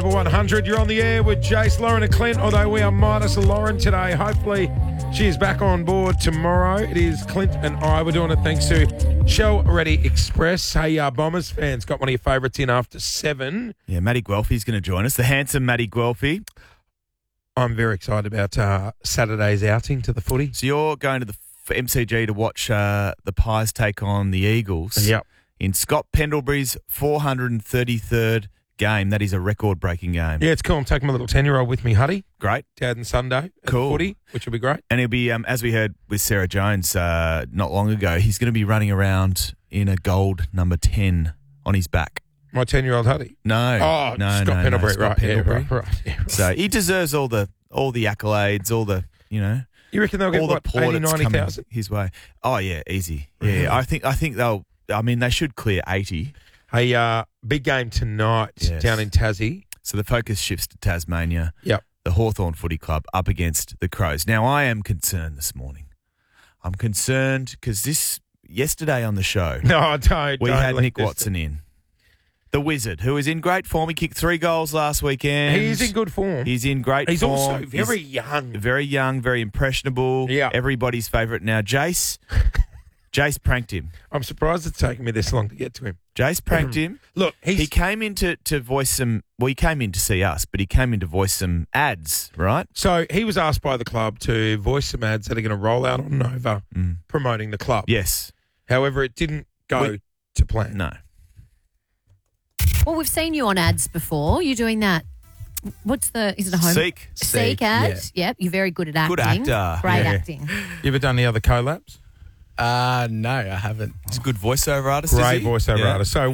100, you're on the air with Jace, Lauren and Clint, although we are minus Lauren today. Hopefully she is back on board tomorrow. It is Clint and I. We're doing it thanks to Shell Ready Express. Hey, Bombers fans, got one of your favourites in after 7. Yeah, Matty Guelphy's going to join us, the handsome Matty Guelphy. I'm very excited about Saturday's outing to the footy. So you're going to the MCG to watch the Pies take on the Eagles. Yep. In Scott Pendlebury's 433rd game. That is a record-breaking game. Yeah, it's cool. I'm taking my little 10-year-old with me, Huddy. Great. Dad and Sunday at Cool. the footy, which will be great. And he'll be, as we heard with Sarah Jones not long ago, he's going to be running around in a gold number 10 on his back. My 10-year-old Huddy. No. Oh, no, Scott no, Pendlebury, Scott right. Pendlebury. Yeah, right. Yeah, right. So he deserves all the accolades, all the, You reckon they'll get, all what, the 80, plaudits coming 90,000? his way. Oh, yeah, easy. Yeah, Really? I think they should clear 80. Hey, big game tonight Yes. down in Tassie. So the focus shifts to Tasmania. Yep. The Hawthorn Footy Club up against the Crows. Now, I am concerned this morning. I'm concerned because yesterday on the show, No, don't. we don't had let Nick this- Watson in. The Wizard, who is in great form. He kicked 3 goals last weekend. He's in good form. He's in great He's form. also very young. Very young, very impressionable. Yeah. Everybody's favourite. Now, Jace pranked him. I'm surprised it's taken me this long to get to him. Jace pranked him. Look, He came in to voice some... Well, he came in to see us, but he came in to voice some ads, right? So he was asked by the club to voice some ads that are going to roll out on Nova promoting the club. Yes. However, it didn't go to plan. No. Well, we've seen you on ads before. You're doing that. Is it a home? Seek. ad? Yep. You're very good at acting. Good actor. Great Yeah. acting. You ever done the other collabs? No, I haven't. He's a good voiceover artist, Great is he? voiceover Yeah. artist. So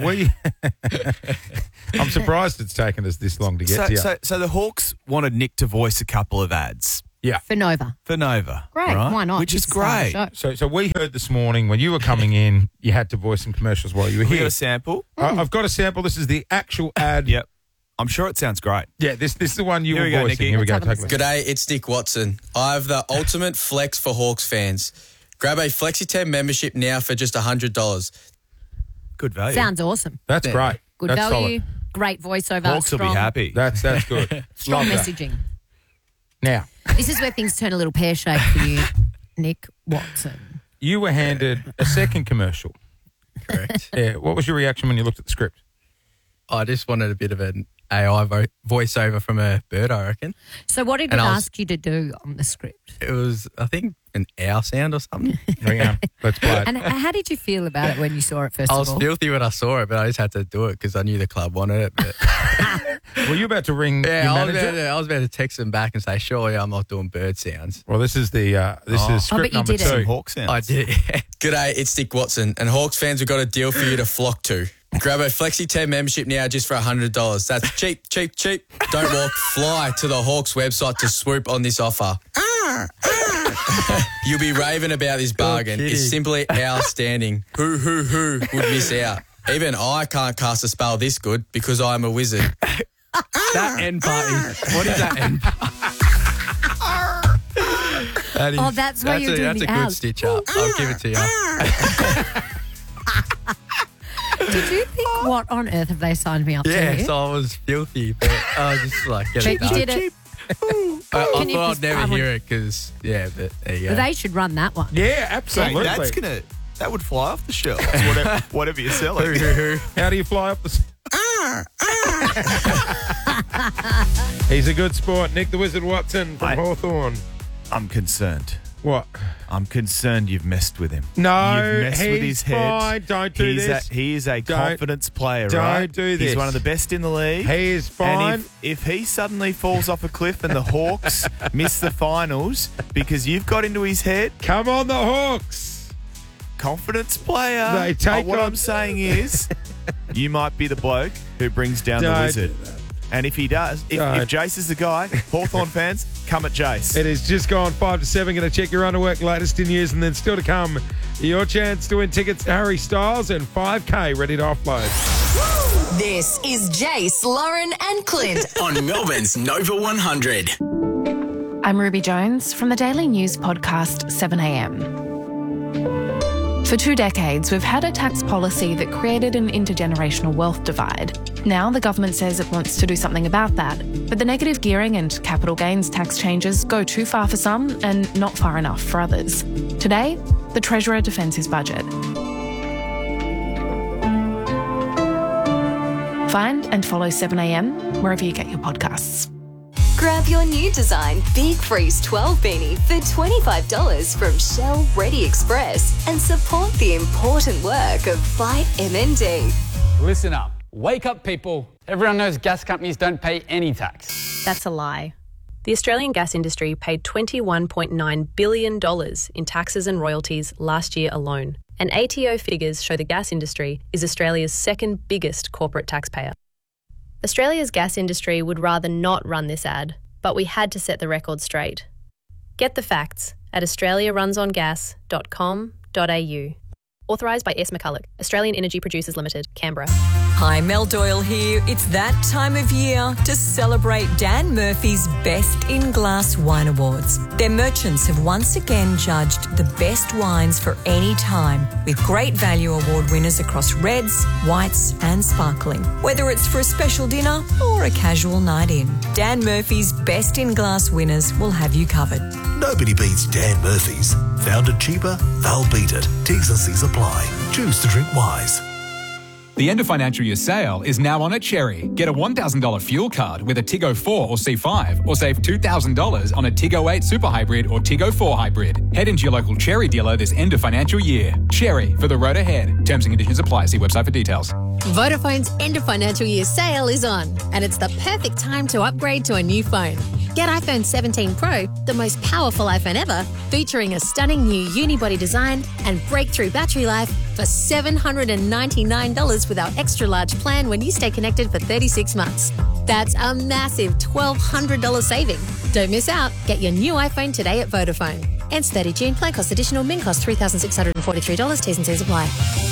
I'm surprised it's taken us this long to get to you. So the Hawks wanted Nick to voice a couple of ads For Nova. for Nova. Great. right? Why not? Which is It's the start great. of the show. So we heard this morning when you were coming in, you had to voice some commercials while you were We here. got a sample. I've got a sample. This is the actual ad. Yep. I'm sure it sounds great. Yeah, this is the one you Here were we go, voicing. Nicky. Here we go. Let's have a Take a listen. G'day, it's Nick Watson. I have the ultimate flex for Hawks fans. Grab a Flexi10 membership now for just $100. Good value. Sounds awesome. That's Yeah. great. Good That's value. solid. Great voiceover. Hawks will be strong, happy. That's good. Strong Love that. messaging. Now, This is where things turn a little pear-shaped for you, Nick Watson. you were handed a second commercial. Correct. Yeah. What was your reaction when you looked at the script? I just wanted a bit of an AI voiceover from a bird, I reckon. So what did it And I was- ask you to do on the script? It was, I think, an owl sound or something. Hang on. Let's play it. And how did you feel about it when you saw it first I of was all? filthy when I saw it, but I just had to do it because I knew the club wanted it. But Were you about to ring your I manager? was about to text them back and say, surely I'm not doing bird sounds. Well, this is the is script bet you number did it. 2. Some Hawk sounds. I did. G'day, it's Nick Watson, and Hawks fans, we've got a deal for you to flock to. Grab a Flexi10 membership now just for $100. That's cheap, cheap, cheap. Don't walk, fly to the Hawks website to swoop on this offer. You'll be raving about this bargain. kidding. It's simply outstanding. Who would miss out? Even I can't cast a spell this good because I'm a wizard. That end part is, what is that end part? That is, Oh, that's where you're doing that's the a good owls. stitch up. I'll give it to you. Did you think, what on earth have they signed me up to? Yeah, so I was filthy, but I was just like, get it But you done. did it. I Can you thought just- I'd never I hear it because, yeah, but there you go. They should run that one. Yeah, Hey, absolutely. that would fly off the shelves. Whatever you're selling. How do you fly up the... He's a good sport. Nick the Wizard Watson from Hawthorn. I'm concerned. What? I'm concerned you've messed with him. No, You've messed with he's his head. fine. Don't do this. He is a Don't- confidence player, don't right? do this. He's one of the best in the league. He is fine. And if he suddenly falls off a cliff and the Hawks miss the finals because you've got into his head, Come on, the Hawks. confidence player. They take what on- I'm saying is, you might be the bloke who brings down the Don't Wizard. do that. And if he does, if Don't. Jace is the guy, Hawthorn fans, come at Jace. It has just gone 5 to 7. Going to check your underwork latest in years, and then still to come, your chance to win tickets to Harry Styles and 5K ready to offload. This is Jace, Lauren and Clint. On Melbourne's Nova 100. I'm Ruby Jones from the Daily News podcast 7am. For 2 decades, we've had a tax policy that created an intergenerational wealth divide. Now the government says it wants to do something about that, but the negative gearing and capital gains tax changes go too far for some and not far enough for others. Today, the Treasurer defends his budget. Find and follow 7am wherever you get your podcasts. Grab your new design Big Freeze 12 beanie for $25 from Shell Ready Express and support the important work of Fight MND. Listen up. Wake up, people. Everyone knows gas companies don't pay any tax. That's a lie. The Australian gas industry paid $21.9 billion in taxes and royalties last year alone. And ATO figures show the gas industry is Australia's second biggest corporate taxpayer. Australia's gas industry would rather not run this ad, but we had to set the record straight. Get the facts at australiarunsongas.com.au. Authorised by S. McCulloch, Australian Energy Producers Limited, Canberra. Hi, Mel Doyle here. It's that time of year to celebrate Dan Murphy's Best in Glass Wine Awards. Their merchants have once again judged the best wines for any time, with great value award winners across reds, whites and sparkling. Whether it's for a special dinner or a casual night in, Dan Murphy's Best in Glass winners will have you covered. Nobody beats Dan Murphy's. Found it cheaper? They'll beat it. T's and C's apply. Choose to drink wise. The end of financial year sale is now on at Cherry. Get a $1,000 fuel card with a Tiggo 4 or C5 or save $2,000 on a Tiggo 8 Super Hybrid or Tiggo 4 Hybrid. Head into your local Cherry dealer this end of financial year. Cherry, for the road ahead. Terms and conditions apply. See website for details. Vodafone's end of financial year sale is on, and it's the perfect time to upgrade to a new phone. Get iPhone 17 Pro, the most powerful iPhone ever, featuring a stunning new unibody design and breakthrough battery life for $799 with our extra large plan when you stay connected for 36 months. That's a massive $1,200 saving. Don't miss out. Get your new iPhone today at Vodafone. Ends 30 June. Plan cost additional. Min cost $3,643. T's and C's apply.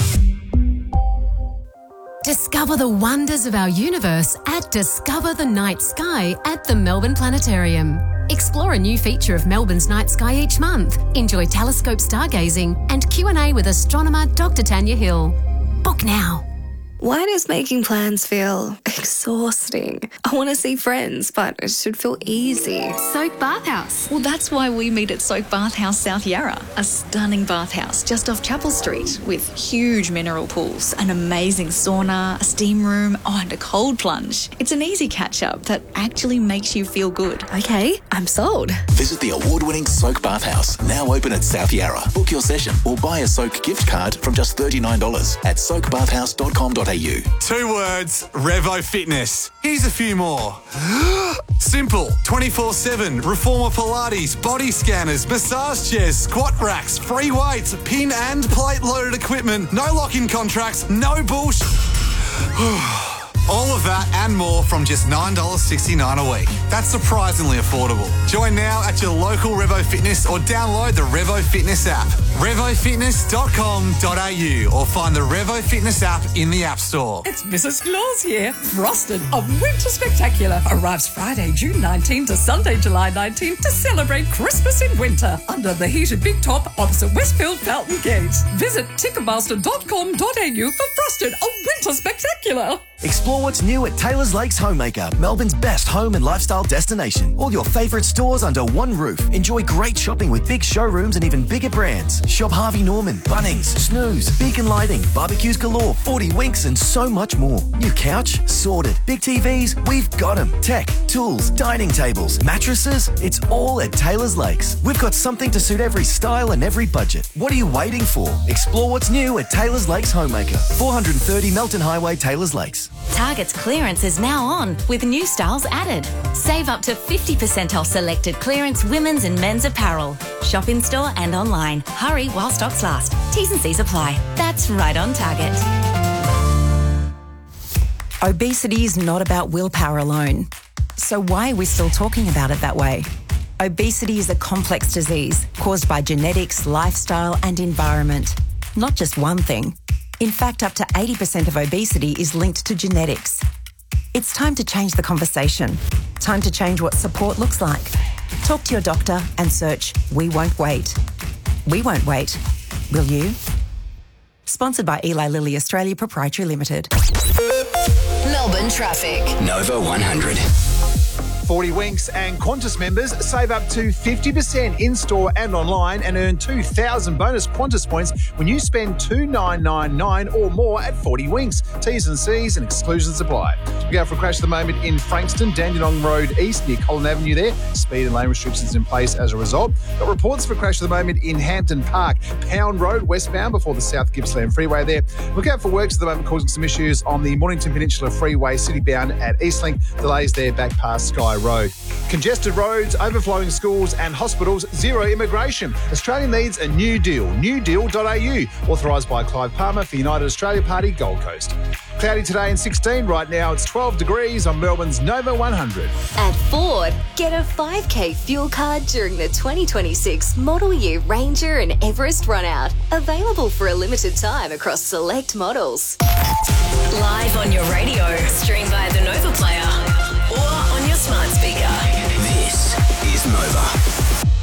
Discover the wonders of our universe at Discover the Night Sky at the Melbourne Planetarium. Explore a new feature of Melbourne's night sky each month. Enjoy telescope stargazing and Q&A with astronomer Dr. Tanya Hill. Book now. Why does making plans feel exhausting? I want to see friends, but it should feel easy. Soak Bathhouse. Well, that's why we meet at Soak Bathhouse South Yarra, a stunning bathhouse just off Chapel Street with huge mineral pools, an amazing sauna, a steam room, and a cold plunge. It's an easy catch-up that actually makes you feel good. Okay, I'm sold. Visit the award-winning Soak Bathhouse, now open at South Yarra. Book your session or buy a Soak gift card from just $39 at soakbathhouse.com.au. 2 words, Revo Fitness. Here's a few more. Simple, 24/7, Reformer Pilates, body scanners, massage chairs, squat racks, free weights, pin and plate loaded equipment, no lock-in contracts, no bullshit. All of that and more from just $9.69 a week. That's surprisingly affordable. Join now at your local Revo Fitness or download the Revo Fitness app. RevoFitness.com.au or find the Revo Fitness app in the App Store. It's Mrs. Claus here. Frosted, a winter spectacular, arrives Friday, June 19 to Sunday, July 19 to celebrate Christmas in winter under the heated big top opposite Westfield Fountain Gate. Visit Ticketmaster.com.au for Frosted, a winter spectacular. Explore what's new at Taylor's Lakes Homemaker, Melbourne's best home and lifestyle destination. All your favourite stores under one roof. Enjoy great shopping with big showrooms and even bigger brands. Shop Harvey Norman, Bunnings, Snooze, Beacon Lighting, barbecues galore, 40 Winks and so much more. New couch? Sorted. Big TVs? We've got them. Tech, tools, dining tables, mattresses? It's all at Taylor's Lakes. We've got something to suit every style and every budget. What are you waiting for? Explore what's new at Taylor's Lakes Homemaker. 430 Melton Highway, Taylor's Lakes. Target's clearance is now on with new styles added. Save up to 50% off selected clearance women's and men's apparel. Shop in store and online. Hurry while stocks last. T's and C's apply. That's right on Target. Obesity is not about willpower alone. So why are we still talking about it that way? Obesity is a complex disease caused by genetics, lifestyle and environment. Not just one thing. In fact, up to 80% of obesity is linked to genetics. It's time to change the conversation. Time to change what support looks like. Talk to your doctor and search We Won't Wait. We won't wait. Will you? Sponsored by Eli Lilly Australia Proprietary Limited. Melbourne traffic. Nova 100. 40 Winks and Qantas members save up to 50% in-store and online and earn 2,000 bonus Qantas points when you spend $2,999 or more at 40 Winks. T's and C's and exclusions apply. We go for a crash at the moment in Frankston, Dandenong Road East near Collin Avenue there. Speed and lane restrictions in place as a result. Got reports of a crash at the moment in Hampton Park, Pound Road westbound before the South Gippsland Freeway there. Look out for works at the moment causing some issues on the Mornington Peninsula Freeway citybound at Eastlink. Delays there back past Sky Road. Congested roads, overflowing schools and hospitals, zero immigration. Australia needs a new deal. Newdeal.au. Authorised by Clive Palmer for United Australia Party Gold Coast. Cloudy today and 16 right now. It's 12 degrees on Melbourne's Nova 100. At Ford, get a 5K fuel card during the 2026 Model Year Ranger and Everest Runout. Available for a limited time across select models. Live on your radio, stream via the Nova Player, or on your smart speaker. This is Nova.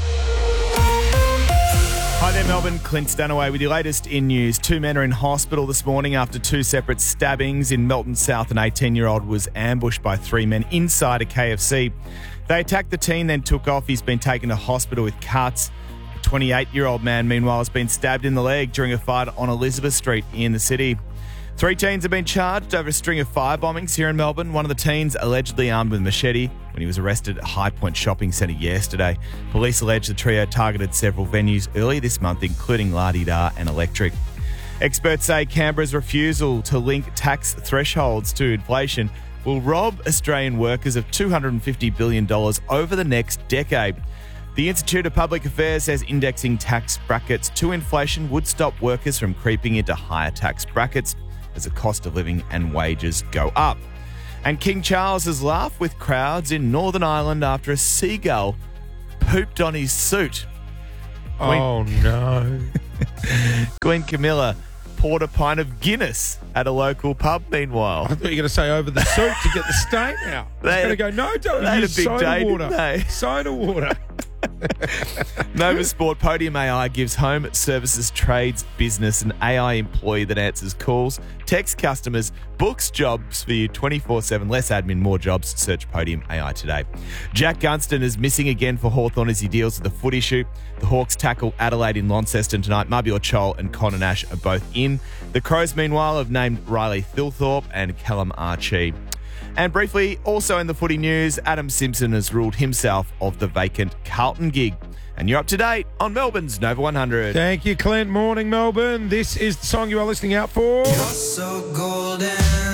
Hi there, Melbourne. Clint Stanaway with your latest in news. 2 men are in hospital this morning after 2 separate stabbings. In Melton South, an 18-year-old was ambushed by 3 men inside a KFC. They attacked the teen, then took off. He's been taken to hospital with cuts. A 28-year-old man, meanwhile, has been stabbed in the leg during a fight on Elizabeth Street in the city. 3 teens have been charged over a string of fire bombings here in Melbourne. One of the teens allegedly armed with a machete when he was arrested at High Point Shopping Centre yesterday. Police allege the trio targeted several venues early this month, including La Di Da and Electric. Experts say Canberra's refusal to link tax thresholds to inflation will rob Australian workers of $250 billion over the next decade. The Institute of Public Affairs says indexing tax brackets to inflation would stop workers from creeping into higher tax brackets as the cost of living and wages go up. And King Charles has laughed with crowds in Northern Ireland after a seagull pooped on his suit. Oh, no. Queen Camilla poured a pint of Guinness at a local pub, meanwhile. I thought you were going to say over the suit to get the stain out. I was going to go, no, don't they use had a big day, soda water. didn't they? Soda water. Nova Sport Podium AI gives home services trades business an AI employee that answers calls, texts customers, books jobs for you 24/7. Less admin, more jobs. Search Podium AI today. Jack Gunston is missing again for Hawthorn as he deals with the foot issue. The Hawks tackle Adelaide in Launceston tonight. Mabior Chol and Connor Nash are both in. The Crows, meanwhile, have named Riley Thilthorpe and Callum Archie. And briefly, also in the footy news, Adam Simpson has ruled himself of the vacant Carlton gig. And you're up to date on Melbourne's Nova 100. Thank you, Clint. Morning, Melbourne. This is the song you are listening out for. You're so golden.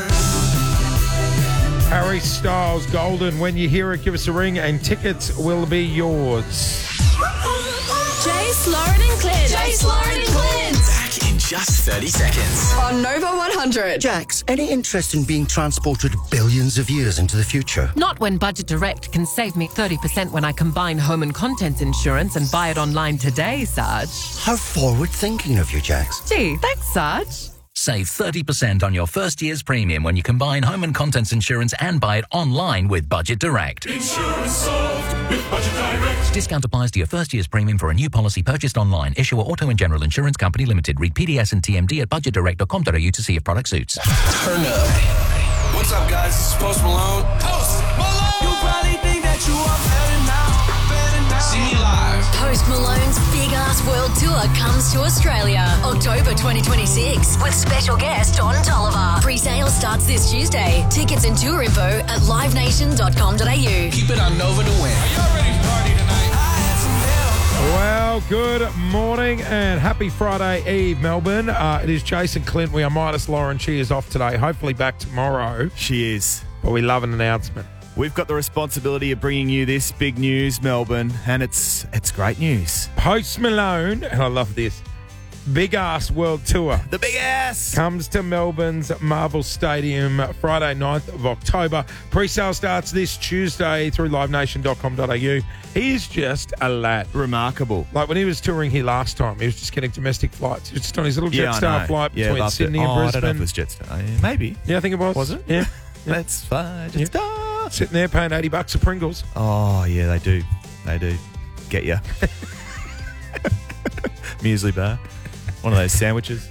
Harry Styles, Golden. When you hear it, give us a ring and tickets will be yours. Jace, Lauren and Clint. Jace, Lauren and Clint. Back in just 30 seconds. On Nova 100. Jax, any interest in being transported billions of years into the future? Not when Budget Direct can save me 30% when I combine home and contents insurance and buy it online today, Sarge. How forward-thinking of you, Jax. Gee, thanks, Sarge. Save 30% on your first year's premium when you combine home and contents insurance and buy it online with Budget Direct. Insurance solved with Budget Direct. Discount applies to your first year's premium for a new policy purchased online. Issuer Auto and General Insurance Company Limited. Read PDS and TMD at budgetdirect.com.au to see if product suits. Turn up. What's up, guys? This is Post Malone. Post Malone! You probably think that you are better now. See me live. Post Malone's Big Ass World Tour comes to Australia, October 2026, with special guest Don Tolliver. Pre-sale starts this Tuesday. Tickets and tour info at livenation.com.au. Keep it on Nova to win. Are y'all ready to party tonight? Well, good morning and happy Friday Eve, Melbourne. It is Jason Clint. We are minus Lauren. She is off today. Hopefully back tomorrow. She is. But we love an announcement. We've got the responsibility of bringing you this big news, Melbourne, and it's great news. Post Malone, and I love this, Big Ass World Tour. The Big Ass! Comes to Melbourne's Marvel Stadium Friday, 9th of October. Pre-sale starts this Tuesday through livenation.com.au. He's just a lad. Remarkable. Like when he was touring here last time, he was just getting domestic flights. He was just on his little Jetstar flight between Sydney and Brisbane. I don't know if it was Jetstar. Maybe. Yeah, I think it was. Was it? Yeah. Let's fly Jetstar. Sitting there paying $80 for Pringles. Oh, yeah, they do. They do. Get ya. Muesli bar. One of those sandwiches.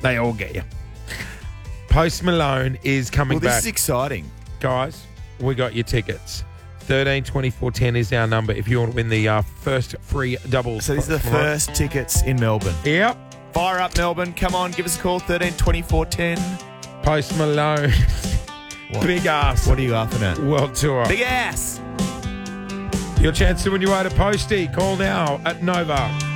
They all get you. Post Malone is coming Well, this back. is exciting. Guys, we got your tickets. 13 24 10 is our number if you want to win the first free doubles. So these are the first tickets in Melbourne. Yep. Fire up, Melbourne. Come on, give us a call, 13 24 10. Post Malone. Big ass. What are you laughing at? World Tour. Big ass. Your chance to win your way to Posty. Call now at Nova.